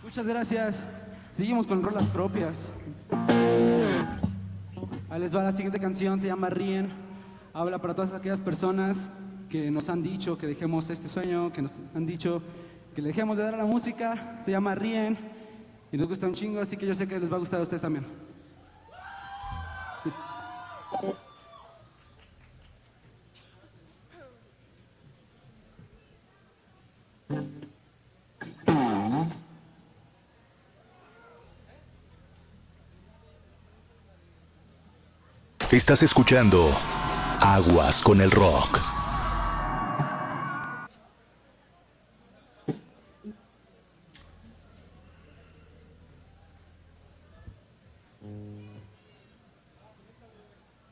Muchas gracias. Seguimos con rolas propias. Ahí les va la siguiente canción, se llama Ríen. Habla para todas aquellas personas que nos han dicho que dejemos este sueño, que nos han dicho que le dejemos de dar a la música. Se llama Ríen y nos gusta un chingo, así que yo sé que les va a gustar a ustedes también. Listo. Estás escuchando Aguas con el Rock.